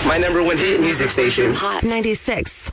My number one hit music station. Hot 96.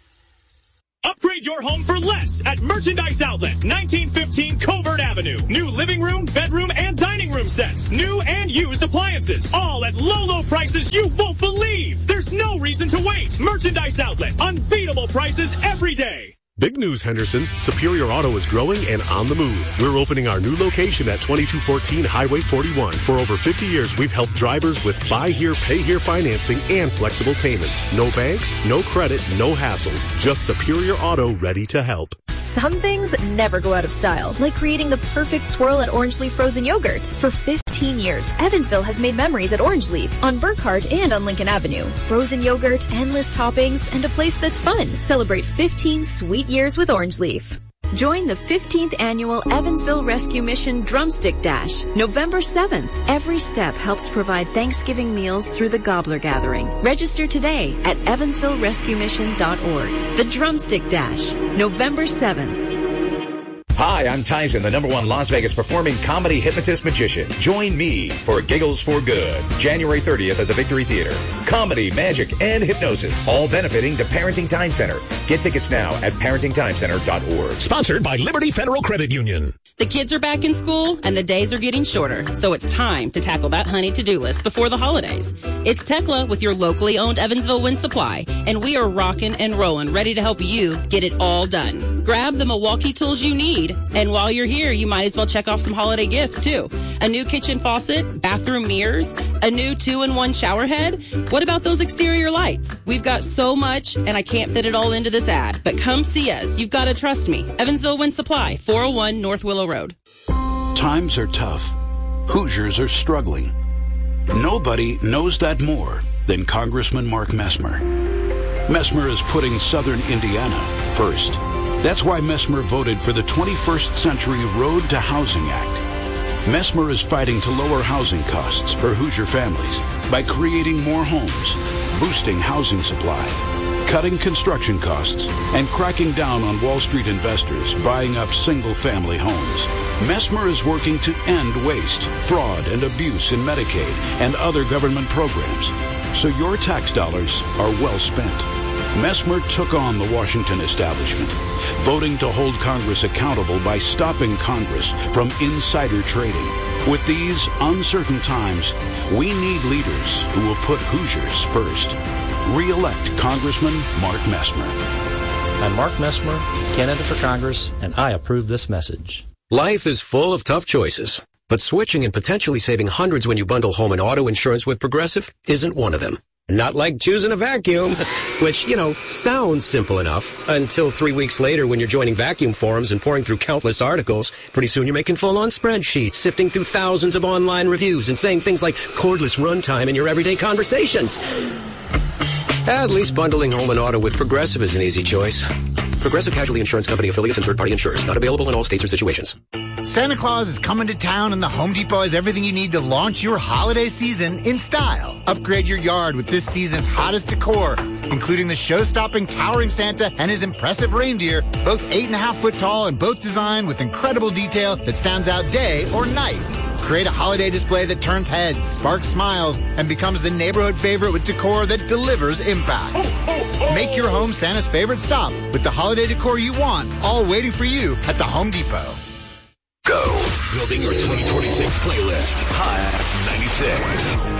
Upgrade your home for less at Merchandise Outlet, 1915 Covert Avenue. New living room, bedroom, and dining room sets. New and used appliances. All at low, low prices you won't believe. There's no reason to wait. Merchandise Outlet. Unbeatable prices every day. Big news, Henderson. Superior Auto is growing and on the move. We're opening our new location at 2214 Highway 41. For over 50 years, we've helped drivers with buy here, pay here financing and flexible payments. No banks, no credit, no hassles. Just Superior Auto ready to help. Some things never go out of style, like creating the perfect swirl at Orange Leaf Frozen Yogurt. For 15 years, Evansville has made memories at Orange Leaf, on Burkhardt and on Lincoln Avenue. Frozen yogurt, endless toppings, and a place that's fun. Celebrate 15 sweet years with Orange Leaf. Join the 15th annual Evansville Rescue Mission Drumstick Dash, November 7th. Every step helps provide Thanksgiving meals through the Gobbler Gathering. Register today at evansvillerescuemission.org. The Drumstick Dash, November 7th. Hi, I'm Tyson, the #1 Las Vegas performing comedy hypnotist magician. Join me for Giggles for Good, January 30th at the Victory Theater. Comedy, magic, and hypnosis, all benefiting the Parenting Time Center. Get tickets now at parentingtimecenter.org. Sponsored by Liberty Federal Credit Union. The kids are back in school and the days are getting shorter, so it's time to tackle that honey to-do list before the holidays. It's Tekla with your locally owned Evansville Wind Supply, and we are rocking and rolling, ready to help you get it all done. Grab the Milwaukee tools you need, and while you're here, you might as well check off some holiday gifts too. A new kitchen faucet, bathroom mirrors, a new 2-in-1 shower head. What about those exterior lights? We've got so much, and I can't fit it all into this ad, but come see us. You've got to trust me. Evansville Wind Supply, 401 North Willow Road. Times are tough. Hoosiers are struggling. Nobody knows that more than Congressman Mark Messmer. Messmer is putting Southern Indiana first. That's why Messmer voted for the 21st Century Road to Housing Act. Messmer is fighting to lower housing costs for Hoosier families by creating more homes, boosting housing supply, cutting construction costs, and cracking down on Wall Street investors buying up single-family homes. Messmer is working to end waste, fraud, and abuse in Medicaid and other government programs, so your tax dollars are well spent. Messmer took on the Washington establishment, voting to hold Congress accountable by stopping Congress from insider trading. With these uncertain times, we need leaders who will put Hoosiers first. Re-elect Congressman Mark Messmer. I'm Mark Messmer, candidate for Congress, and I approve this message. Life is full of tough choices, but switching and potentially saving hundreds when you bundle home and auto insurance with Progressive isn't one of them. Not like choosing a vacuum, which, sounds simple enough until 3 weeks later when you're joining vacuum forums and pouring through countless articles. Pretty soon you're making full-on spreadsheets, sifting through thousands of online reviews and saying things like cordless runtime in your everyday conversations. At least bundling home and auto with Progressive is an easy choice. Progressive Casualty Insurance Company affiliates and third-party insurers. Not available in all states or situations. Santa Claus is coming to town, and the Home Depot has everything you need to launch your holiday season in style. Upgrade your yard with this season's hottest decor, including the show-stopping towering Santa and his impressive reindeer, both 8.5 foot tall and both designed with incredible detail that stands out day or night. Create a holiday display that turns heads, sparks smiles, and becomes the neighborhood favorite with decor that delivers impact. Make your home Santa's favorite stop with the holiday decor you want, all waiting for you at the Home Depot. Go. Building your 2026 playlist. Hot 96.